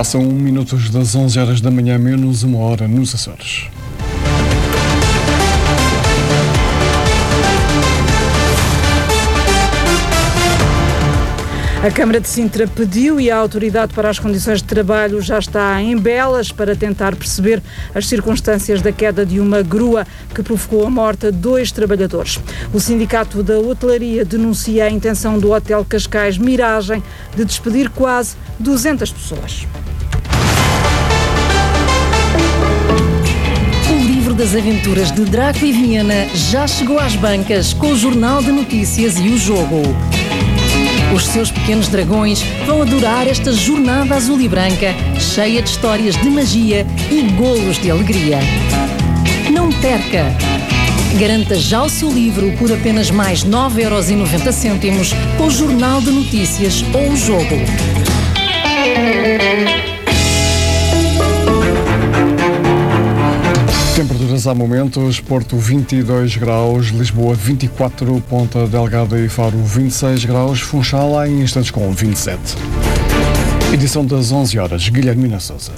Passam 1 minuto das 11 horas da manhã, menos 1 hora nos Açores. A Câmara de Sintra pediu e a Autoridade para as Condições de Trabalho já está em Belas para tentar perceber as circunstâncias da queda de uma grua que provocou a morte a 2 trabalhadores. O Sindicato da Hotelaria denuncia a intenção do Hotel Cascais Miragem de despedir quase 200 pessoas. O livro das aventuras de Draco e Viena já chegou às bancas com o Jornal de Notícias e o Jogo. Os seus pequenos dragões vão adorar esta jornada azul e branca, cheia de histórias de magia e golos de alegria. Não perca! Garanta já o seu livro por apenas mais 9,90€ com o Jornal de Notícias ou o Jogo. Temperaturas há momentos: Porto 22 graus, Lisboa 24, Ponta Delgada e Faro 26 graus, Funchal há em instantes com 27. Edição das 11 horas, Guilhermina Sousa.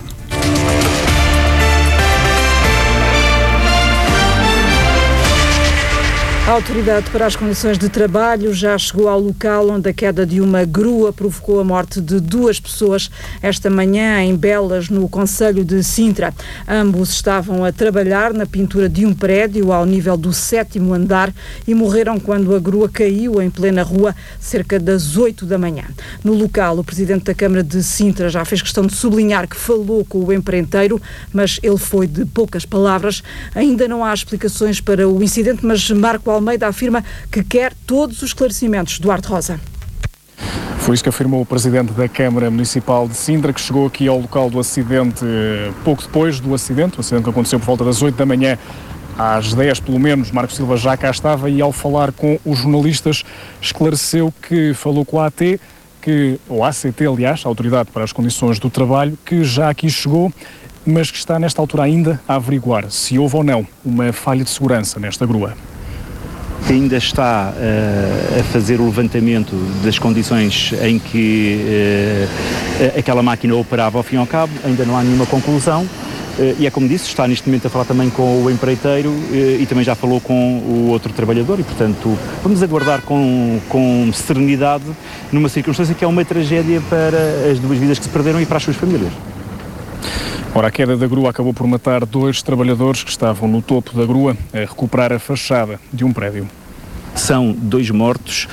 A Autoridade para as Condições de Trabalho já chegou ao local onde a queda de uma grua provocou a morte de 2 pessoas esta manhã em Belas, no concelho de Sintra. Ambos estavam a trabalhar na pintura de um prédio ao nível do 7º andar e morreram quando a grua caiu em plena rua, cerca das 8 da manhã. No local, o Presidente da Câmara de Sintra já fez questão de sublinhar que falou com o empreiteiro, mas ele foi de poucas palavras. Ainda não há explicações para o incidente, mas Marco Almeida afirma que quer todos os esclarecimentos. Duarte Rosa. Foi isso que afirmou o Presidente da Câmara Municipal de Sintra, que chegou aqui ao local do acidente pouco depois do acidente. O acidente que aconteceu por volta das 8 da manhã, às 10 pelo menos. Marco Silva já cá estava e, ao falar com os jornalistas, esclareceu que falou com a AT, ou a ACT, aliás, a Autoridade para as Condições do Trabalho, que já aqui chegou, mas que está nesta altura ainda a averiguar se houve ou não uma falha de segurança nesta grua. Ainda está a fazer o levantamento das condições em que aquela máquina operava ao fim e ao cabo. Ainda não há nenhuma conclusão e é como disse, está neste momento a falar também com o empreiteiro e também já falou com o outro trabalhador e, portanto, vamos aguardar com serenidade numa circunstância que é uma tragédia para as 2 vidas que se perderam e para as suas famílias. Ora, a queda da grua acabou por matar 2 trabalhadores que estavam no topo da grua a recuperar a fachada de um prédio. São 2 mortos,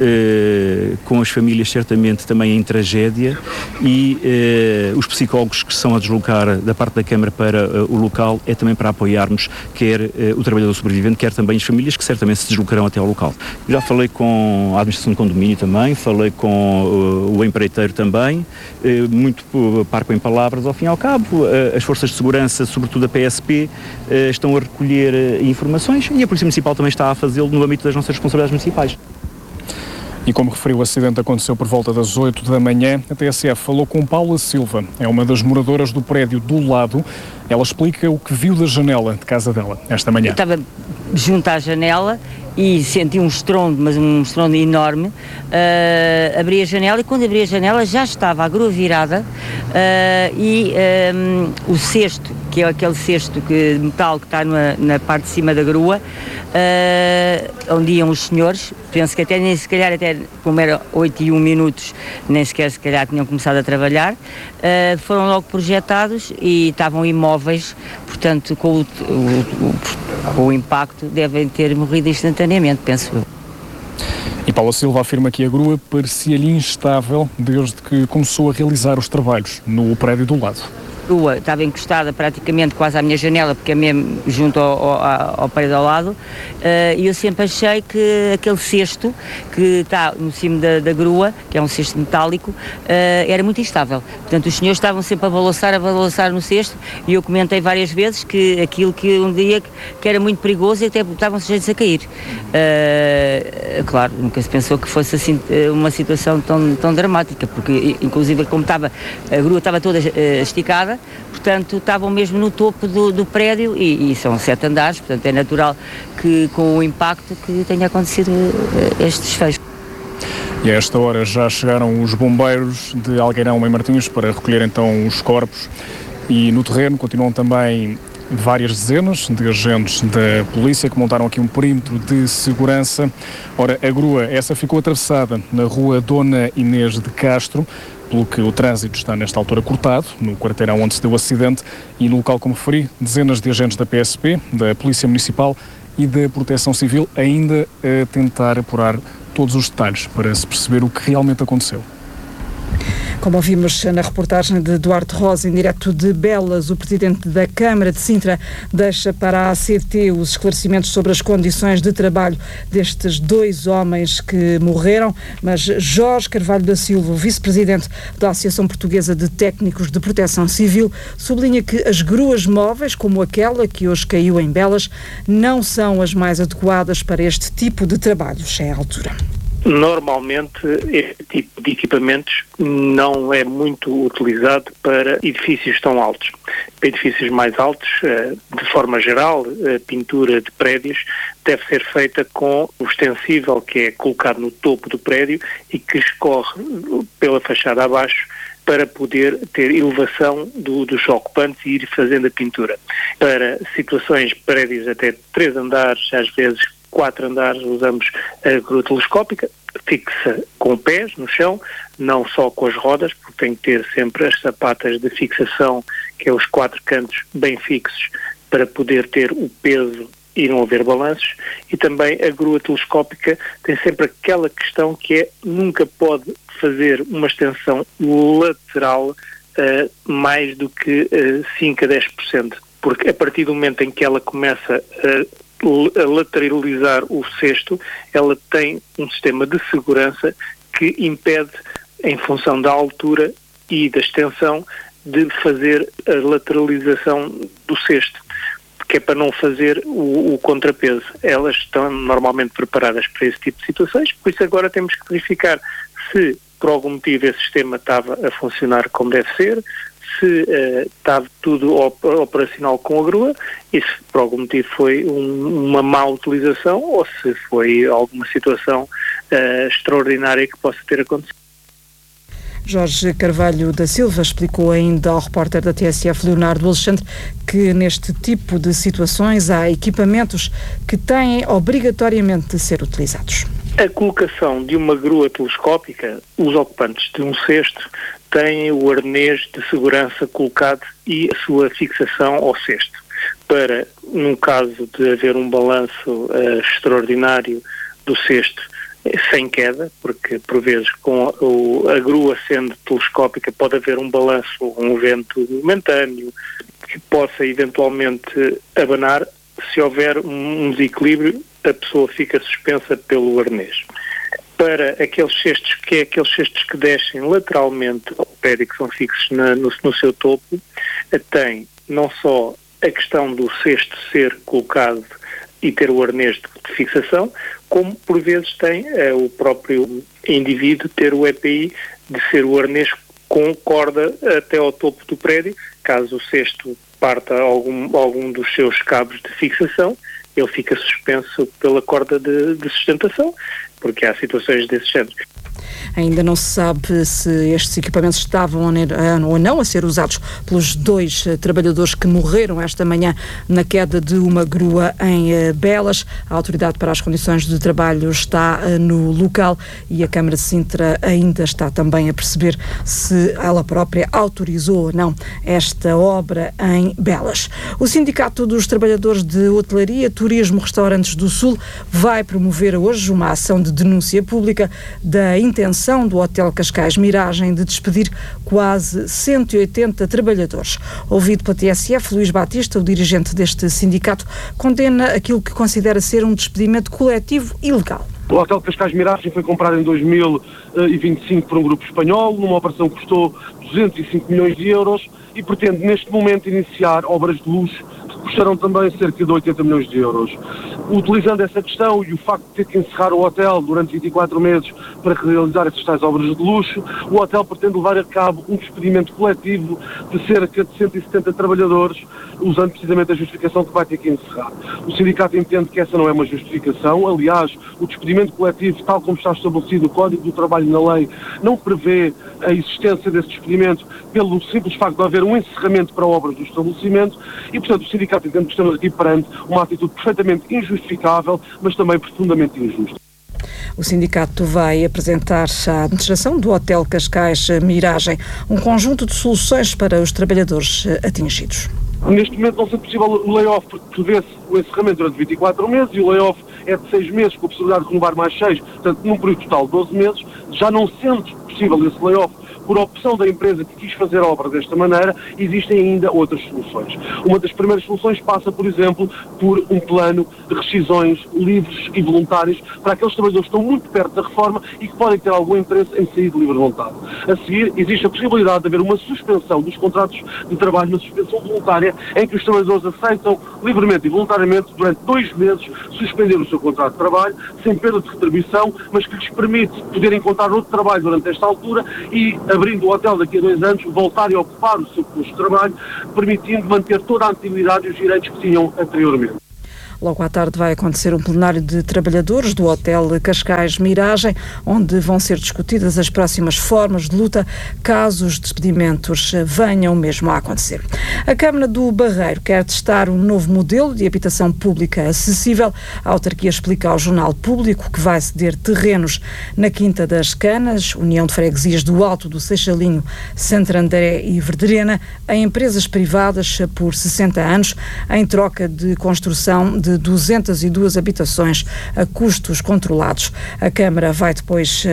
com as famílias certamente também em tragédia e os psicólogos que são a deslocar da parte da Câmara para o local é também para apoiarmos quer o trabalhador sobrevivente, quer também as famílias que certamente se deslocarão até ao local. Já falei com a administração do condomínio também, falei com o empreiteiro também, muito parco em palavras ao fim e ao cabo. As forças de segurança, sobretudo a PSP, estão a recolher informações e a Polícia Municipal também está a fazê-lo no âmbito das nossas responsabilidades municipais. E como referiu, o acidente aconteceu por volta das 8 da manhã. A TSF falou com Paula Silva, é uma das moradoras do prédio do lado. Ela explica o que viu da janela de casa dela esta manhã. Eu estava junto à janela e senti um estrondo, mas um estrondo enorme. Abri a janela e quando abri a janela já estava a grua virada o cesto, que é aquele cesto de metal que está na parte de cima da grua, onde iam os senhores, penso que até se calhar, como era 8:01, nem sequer se calhar tinham começado a trabalhar, foram logo projetados e estavam imóveis, portanto com o impacto devem ter morrido instantaneamente, penso eu. E Paula Silva afirma que a grua parecia-lhe instável desde que começou a realizar os trabalhos no prédio do lado. A grua estava encostada praticamente quase à minha janela, porque é mesmo junto ao prédio ao lado, e eu sempre achei que aquele cesto que está no cimo da grua, que é um cesto metálico, era muito instável. Portanto, os senhores estavam sempre a balançar no cesto, e eu comentei várias vezes que aquilo que um dia que era muito perigoso e até estavam sujeitos a cair. Claro, nunca se pensou que fosse assim uma situação tão dramática, porque inclusive como a grua estava toda esticada, portanto estavam mesmo no topo do prédio e são 7 andares, portanto é natural que com o impacto que tenha acontecido este desfecho. E a esta hora já chegaram os bombeiros de Algueirão em Martins para recolher então os corpos, e no terreno continuam também várias dezenas de agentes da polícia que montaram aqui um perímetro de segurança. Ora, a grua, essa ficou atravessada na rua Dona Inês de Castro, pelo que o trânsito está nesta altura cortado, no quarteirão onde se deu o acidente, e no local, como referi, dezenas de agentes da PSP, da Polícia Municipal e da Proteção Civil ainda a tentar apurar todos os detalhes para se perceber o que realmente aconteceu. Como ouvimos na reportagem de Duarte Rosa, em direto de Belas, o presidente da Câmara de Sintra deixa para a ACT os esclarecimentos sobre as condições de trabalho destes 2 homens que morreram, mas Jorge Carvalho da Silva, o vice-presidente da Associação Portuguesa de Técnicos de Proteção Civil, sublinha que as gruas móveis, como aquela que hoje caiu em Belas, não são as mais adequadas para este tipo de trabalhos à altura. Normalmente, este tipo de equipamentos não é muito utilizado para edifícios tão altos. Para edifícios mais altos, de forma geral, a pintura de prédios deve ser feita com o extensível que é colocado no topo do prédio e que escorre pela fachada abaixo para poder ter elevação dos ocupantes e ir fazendo a pintura. Para situações, prédios até 3 andares, às vezes 4 andares, usamos a grua telescópica, fixa com pés no chão, não só com as rodas, porque tem que ter sempre as sapatas de fixação, que é os 4 cantos bem fixos, para poder ter o peso e não haver balanços. E também a grua telescópica tem sempre aquela questão que é, nunca pode fazer uma extensão lateral mais do que 5 a 10%, porque a partir do momento em que ela começa a lateralizar o cesto, ela tem um sistema de segurança que impede, em função da altura e da extensão, de fazer a lateralização do cesto, que é para não fazer o contrapeso. Elas estão normalmente preparadas para esse tipo de situações, por isso agora temos que verificar se por algum motivo esse sistema estava a funcionar como deve ser, se estava tudo operacional com a grua e se por algum motivo foi uma má utilização ou se foi alguma situação extraordinária que possa ter acontecido. Jorge Carvalho da Silva explicou ainda ao repórter da TSF Leonardo Alexandre que neste tipo de situações há equipamentos que têm obrigatoriamente de ser utilizados. A colocação de uma grua telescópica, os ocupantes de um cesto têm o arnês de segurança colocado e a sua fixação ao cesto. Para, no caso de haver um balanço extraordinário do cesto, sem queda, porque por vezes com a grua sendo telescópica pode haver um balanço, um vento momentâneo que possa eventualmente abanar. Se houver um desequilíbrio, a pessoa fica suspensa pelo arnês. Para aqueles cestos que descem lateralmente ao prédio, que são fixos no seu topo, tem não só a questão do cesto ser colocado e ter o arnês de fixação, como por vezes tem o próprio indivíduo ter o EPI de ser o arnês com corda até ao topo do prédio. Caso o cesto parta algum dos seus cabos de fixação, ele fica suspenso pela corda de sustentação, porque há situações desse género. Ainda não se sabe se estes equipamentos estavam ou não a ser usados pelos 2 trabalhadores que morreram esta manhã na queda de uma grua em Belas. A Autoridade para as Condições de Trabalho está no local e a Câmara de Sintra ainda está também a perceber se ela própria autorizou ou não esta obra em Belas. O Sindicato dos Trabalhadores de Hotelaria, Turismo, Restaurantes do Sul vai promover hoje uma ação de denúncia pública da intenção do Hotel Cascais Miragem de despedir quase 180 trabalhadores. Ouvido pela TSF, Luís Batista, o dirigente deste sindicato, condena aquilo que considera ser um despedimento coletivo ilegal. O Hotel Cascais Miragem foi comprado em 2025 por um grupo espanhol, numa operação que custou 205 milhões de euros e pretende neste momento iniciar obras de luxo que custarão também cerca de 80 milhões de euros. Utilizando essa questão e o facto de ter que encerrar o hotel durante 24 meses para realizar essas tais obras de luxo, o hotel pretende levar a cabo um despedimento coletivo de cerca de 170 trabalhadores, usando precisamente a justificação que vai ter que encerrar. O sindicato entende que essa não é uma justificação. Aliás, o despedimento coletivo, tal como está estabelecido no Código do Trabalho e na lei, não prevê a existência desse despedimento pelo simples facto de haver um encerramento para obras do estabelecimento e, portanto, o sindicato entende que estamos aqui perante uma atitude perfeitamente injustificável, mas também profundamente injusta. O sindicato vai apresentar-se à administração do Hotel Cascais Miragem um conjunto de soluções para os trabalhadores atingidos. Neste momento não sendo possível o layoff porque prevê-se o encerramento durante 24 meses e o layoff é de 6 meses com a possibilidade de renovar mais 6, portanto num período total de 12 meses, já não sendo possível esse layoff por opção da empresa que quis fazer a obra desta maneira, existem ainda outras soluções. Uma das primeiras soluções passa, por exemplo, por um plano de rescisões livres e voluntários para aqueles trabalhadores que estão muito perto da reforma e que podem ter algum interesse em sair de livre vontade. A seguir, existe a possibilidade de haver uma suspensão dos contratos de trabalho, uma suspensão voluntária, em que os trabalhadores aceitam livremente e voluntariamente, durante 2 meses, suspender o seu contrato de trabalho, sem perda de retribuição, mas que lhes permite poderem encontrar outro trabalho durante esta altura e, abrindo o hotel daqui a 2 anos, voltarem a ocupar o seu posto de trabalho, permitindo manter toda a atividade e os direitos que tinham anteriormente. Logo à tarde vai acontecer um plenário de trabalhadores do Hotel Cascais Miragem, onde vão ser discutidas as próximas formas de luta caso os despedimentos venham mesmo a acontecer. A Câmara do Barreiro quer testar um novo modelo de habitação pública acessível. A autarquia explica ao Jornal Público que vai ceder terrenos na Quinta das Canas, União de Freguesias do Alto do Seixalinho, Santo André e Verderena, a empresas privadas por 60 anos, em troca de construção de 202 habitações a custos controlados. A Câmara vai depois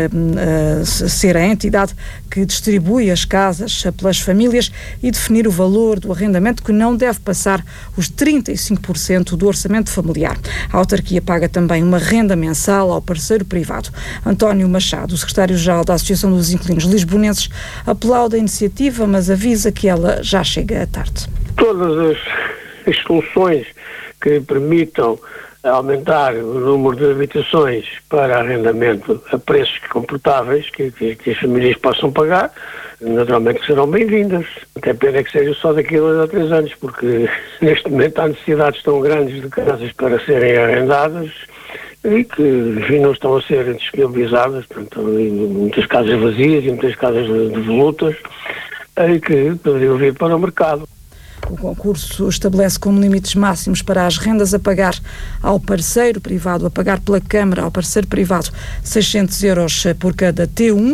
ser a entidade que distribui as casas pelas famílias e definir o valor do arrendamento, que não deve passar os 35% do orçamento familiar. A autarquia paga também uma renda mensal ao parceiro privado. António Machado, o secretário-geral da Associação dos Inquilinos Lisbonenses, aplaude a iniciativa, mas avisa que ela já chega tarde. Todas as soluções que permitam aumentar o número de habitações para arrendamento a preços comportáveis que as famílias possam pagar, naturalmente serão bem-vindas. Até pena que seja só daqui a 2 ou 3 anos, porque neste momento há necessidades tão grandes de casas para serem arrendadas e que, enfim, não estão a ser disponibilizadas. Portanto, muitas casas vazias e muitas casas devolutas e que poderiam vir para o mercado. O concurso estabelece como limites máximos para as rendas a pagar ao parceiro privado, a pagar pela Câmara ao parceiro privado, 600 euros por cada T1,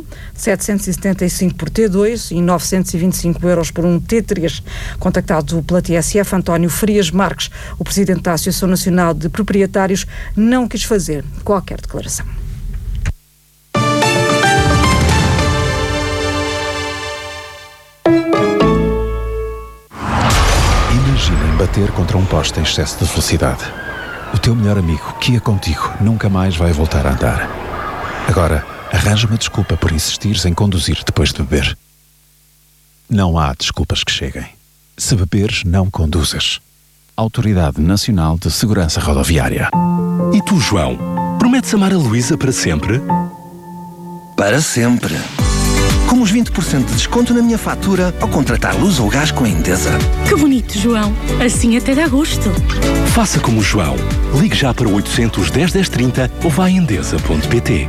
775 por T2 e 925 euros por um T3. Contactado pela TSF, António Frias Marques, o presidente da Associação Nacional de Proprietários, não quis fazer qualquer declaração. Imaginem bater contra um poste em excesso de velocidade. O teu melhor amigo, que ia contigo, nunca mais vai voltar a andar. Agora, arranja uma desculpa por insistires em conduzir depois de beber. Não há desculpas que cheguem. Se beberes, não conduzas. Autoridade Nacional de Segurança Rodoviária. E tu, João, prometes amar a Luísa para sempre? Para sempre. Com os 20% de desconto na minha fatura ao contratar luz ou gás com a Endesa. Que bonito, João. Assim até dá gosto. Faça como o João. Ligue já para o 810 1030 ou vá a endesa.pt.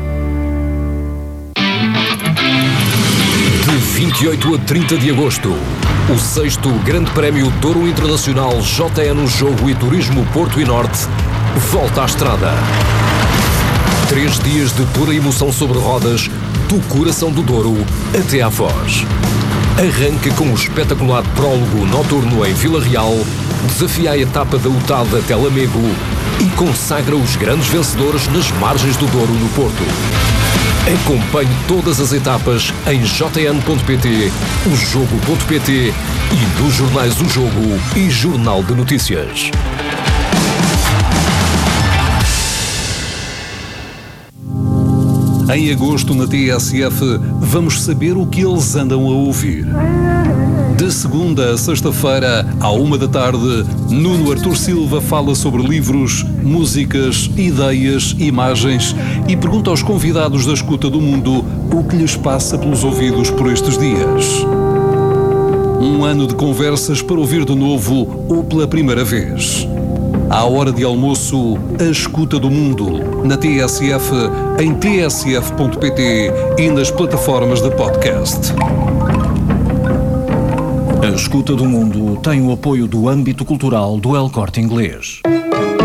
De 28 a 30 de agosto, o 6º Grande Prémio Douro Internacional JN Jogo e Turismo Porto e Norte volta à estrada. 3 dias de pura emoção sobre rodas, do coração do Douro até à Foz. Arranca com o espetacular prólogo noturno em Vila Real, desafia a etapa da UTAD até Lamego e consagra os grandes vencedores nas margens do Douro no Porto. Acompanhe todas as etapas em jn.pt, ojogo.pt e nos jornais O Jogo e Jornal de Notícias. Em agosto, na TSF, vamos saber o que eles andam a ouvir. De segunda a sexta-feira, à 13h, Nuno Artur Silva fala sobre livros, músicas, ideias, imagens e pergunta aos convidados da Escuta do Mundo o que lhes passa pelos ouvidos por estes dias. Um ano de conversas para ouvir de novo ou pela primeira vez. À hora de almoço, a Escuta do Mundo, na TSF, em tsf.pt e nas plataformas de podcast. A Escuta do Mundo tem o apoio do âmbito cultural do El Corte Inglês.